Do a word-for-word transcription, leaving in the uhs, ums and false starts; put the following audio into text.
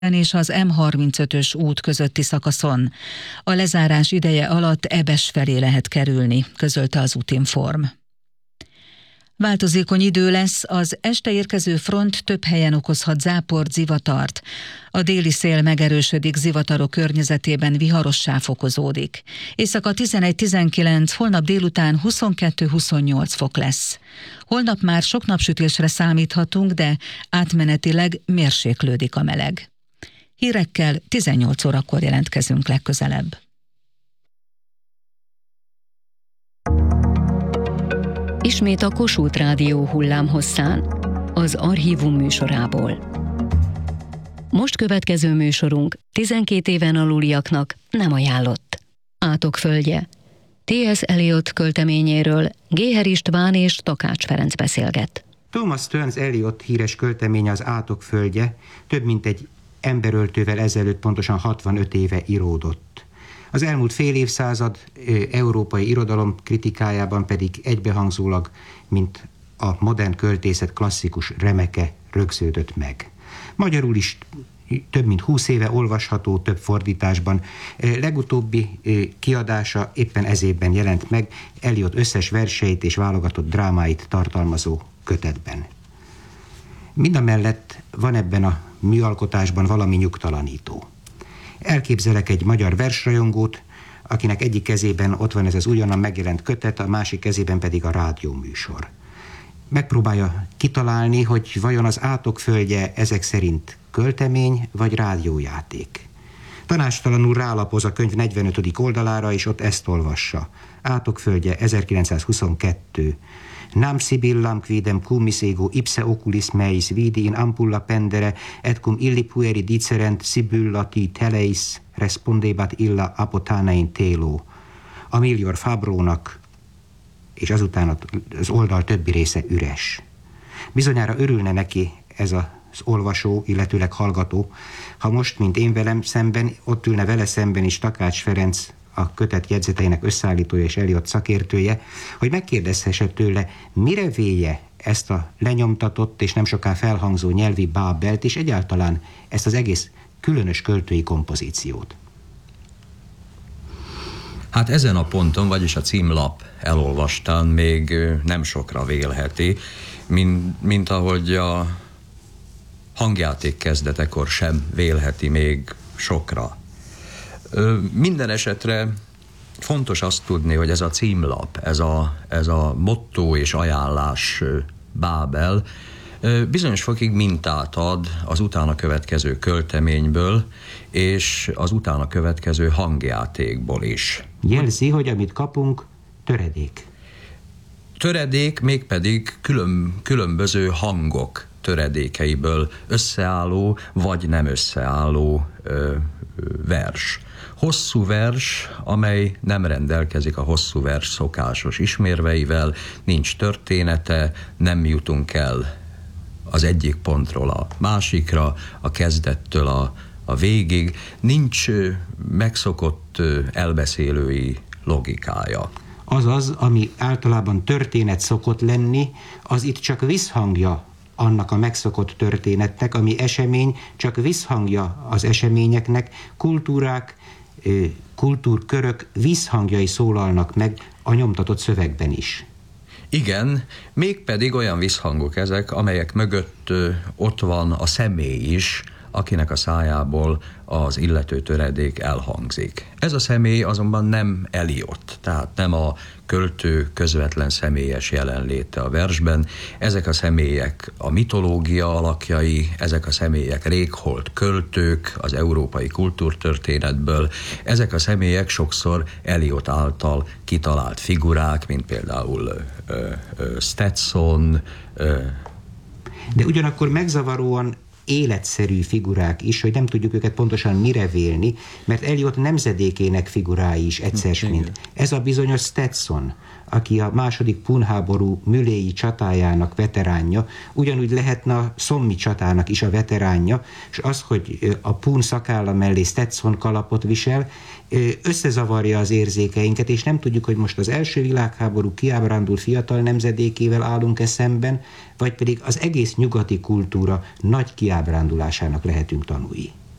és az M harmincötös út közötti szakaszon. A lezárás ideje alatt Ebes felé lehet kerülni, közölte az Útinform. Változékony idő lesz, az este érkező front több helyen okozhat záport, zivatart. A déli szél megerősödik, zivatarok környezetében viharossá fokozódik. Éjszaka tizenegy-tizenkilenc, holnap délután huszonkettő-huszonnyolc fok lesz. Holnap már sok napsütésre számíthatunk, de átmenetileg mérséklődik a meleg. Hírekkel tizennyolc órakor jelentkezünk legközelebb. Ismét a Kossuth Rádió hullámhosszán, az Archívum műsorából. Most következő műsorunk tizenkét éven aluliaknak nem ajánlott. Átok földje. té es. Eliot költeményéről Géher István és Takács Ferenc beszélget. Thomas Stearns Eliot híres költeménye az Átok földje több mint egy emberöltővel ezelőtt pontosan hatvanöt éve íródott. Az elmúlt fél évszázad európai irodalom kritikájában pedig egybehangzólag, mint a modern költészet klasszikus remeke rögződött meg. Magyarul is több mint húsz éve olvasható, több fordításban. Legutóbbi kiadása éppen ez évben jelent meg, Eliot összes verseit és válogatott drámáit tartalmazó kötetben. Mindamellett van ebben a műalkotásban valami nyugtalanító. Elképzelek egy magyar versrajongót, akinek egyik kezében ott van ez az újonnan megjelent kötet, a másik kezében pedig a rádióműsor. Megpróbálja kitalálni, hogy vajon az Átok földje ezek szerint költemény vagy rádiójáték. Tanástalanul rálapoz a könyv negyvenötödik oldalára, és ott ezt olvassa. Átok földje, ezerkilencszázhuszonkettő. Nam sibillam quidem cumis ego ipse oculis meis vidi in ampulla pendere, et cum illi pueri dicerent sibyllati teleis respondebat illa apotanein telo. Amilior Fabrónak, és azután az oldal többi része üres. Bizonyára örülne neki ez az olvasó, illetőleg hallgató, ha most, mint én velem szemben, ott ülne vele szemben is Takács Ferenc, a kötet jegyzeteinek összeállítója és Eliot szakértője, hogy megkérdezhesse tőle, mire véje ezt a lenyomtatott és nem soká felhangzó nyelvi bábelt, és egyáltalán ezt az egész különös költői kompozíciót. Hát ezen a ponton, vagyis a címlap elolvastán még nem sokra vélheti, mint, mint ahogy a hangjáték kezdetekor sem vélheti még sokra. Minden esetre fontos azt tudni, hogy ez a címlap, ez a, ez a motto és ajánlás bábel bizonyos fokig mintát ad az utána következő költeményből és az utána következő hangjátékból is. Jelzi, hogy amit kapunk, töredék. Töredék, mégpedig külön, különböző hangok töredékeiből összeálló vagy nem összeálló ö, vers. Hosszú vers, amely nem rendelkezik a hosszú vers szokásos ismérveivel, nincs története, nem jutunk el az egyik pontról a másikra, a kezdettől a, a végig, nincs megszokott elbeszélői logikája. Azaz, ami általában történet szokott lenni, az itt csak visszhangja annak a megszokott történetnek, ami esemény csak visszhangja az eseményeknek, kultúrák, kultúrkörök visszhangjai szólalnak meg a nyomtatott szövegben is. Igen, mégpedig olyan visszhangok ezek, amelyek mögött ö, ott van a személy is, akinek a szájából az illető töredék elhangzik. Ez a személy azonban nem Eliot, tehát nem a költő közvetlen személyes jelenléte a versben. Ezek a személyek a mitológia alakjai, ezek a személyek régholt költők az európai kultúrtörténetből, ezek a személyek sokszor Eliot által kitalált figurák, mint például ö, ö, Stetson. Ö. De ugyanakkor megzavaróan életszerű figurák is, hogy nem tudjuk őket pontosan mire vélni, mert Eliot nemzedékének figurái is egyszer mint. Ez a bizonyos Stetson, aki a második punháború müléi csatájának veteránja, ugyanúgy lehetne a szommi csatának is a veteránja, és az, hogy a pun szakálla mellé Stetson kalapot visel, összezavarja az érzékeinket, és nem tudjuk, hogy most az első világháború kiábrándult fiatal nemzedékével állunk-e szemben, vagy pedig az egész nyugati kultúra nagy kiábrándulásának lehetünk tanúi.